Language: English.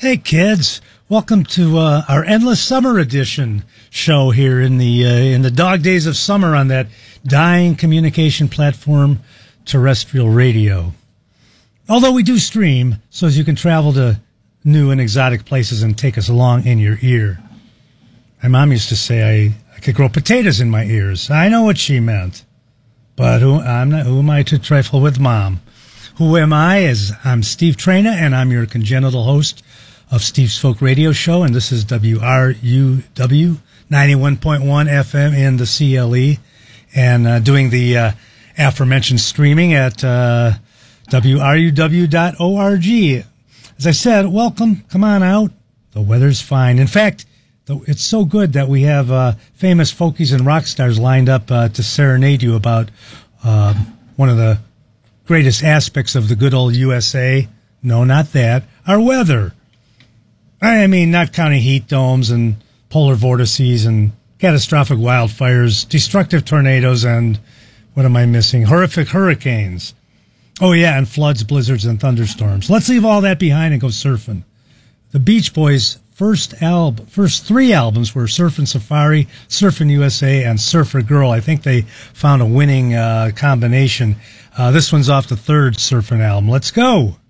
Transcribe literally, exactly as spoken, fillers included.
Hey kids, welcome to uh, our Endless Summer Edition show here in the uh, in the dog days of summer on that dying communication platform, terrestrial radio. Although we do stream, so as you can travel to new and exotic places and take us along in your ear. My mom used to say I, I could grow potatoes in my ears. I know what she meant, but who I'm not. Who am I to trifle with Mom? Who am I? As I'm Steve Traina, and I'm your congenital host of Steve's Folk Radio Show, and this is W R U W ninety-one point one F M in the C L E, and uh, doing the uh, aforementioned streaming at uh, W R U W dot org. As I said, welcome, come on out. The weather's fine. In fact, it's so good that we have uh, famous folkies and rock stars lined up uh, to serenade you about uh, one of the greatest aspects of the good old U S A. No, not that. Our weather. I mean, not counting heat domes and polar vortices and catastrophic wildfires, destructive tornadoes, and what am I missing? Horrific hurricanes. Oh, yeah, and floods, blizzards, and thunderstorms. Let's leave all that behind and go surfing. The Beach Boys' first album, first three albums were Surfin' Safari, Surfin' U S A, and Surfer Girl. I think they found a winning uh, combination. Uh, this one's off the third Surfin' album. Let's go.